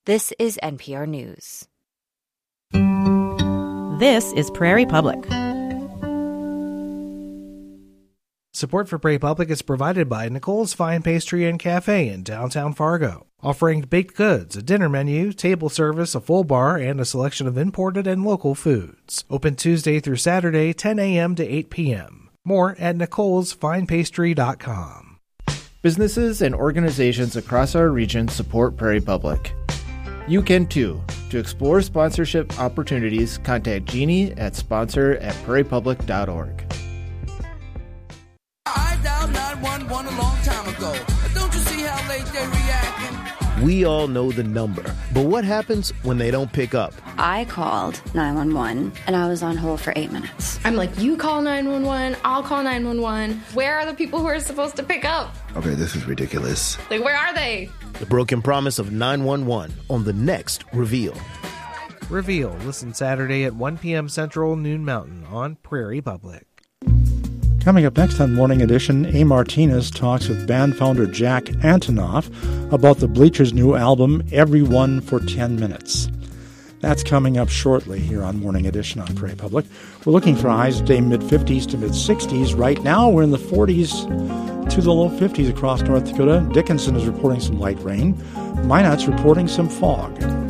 This is NPR News. This is Prairie Public. Support for Prairie Public is provided by Nicole's Fine Pastry and Cafe in downtown Fargo, offering baked goods, a dinner menu, table service, a full bar, and a selection of imported and local foods. Open Tuesday through Saturday, 10 a.m. to 8 p.m. More at nicolesfinepastry.com. Businesses and organizations across our region support Prairie Public. You can too. To explore sponsorship opportunities, contact Jeannie at sponsor@prairiepublic.org. I dialed 911 a long time ago. Don't you see how late they're reacting? We all know the number, but what happens when they don't pick up? I called 911 and I was on hold for 8 minutes. I'm like, you call 911, I'll call 911. Where are the people who are supposed to pick up? Okay, this is ridiculous. Like, where are they? The broken promise of 911 on the next Reveal. Reveal. Listen Saturday at 1 p.m. Central, noon Mountain on Prairie Public. Coming up next on Morning Edition, A. Martinez talks with band founder Jack Antonoff about the Bleachers' new album, Everyone for 10 Minutes. That's coming up shortly here on Morning Edition on Prairie Public. We're looking for highs today mid-50s to mid-60s. Right now, we're in the 40s to the low 50s across North Dakota. Dickinson is reporting some light rain. Minot's reporting some fog.